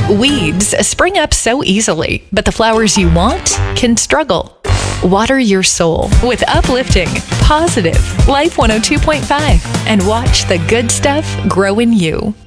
Weeds spring up so easily, but the flowers you want can struggle. Water your soul with uplifting, positive Life 102.5 and watch the good stuff grow in you.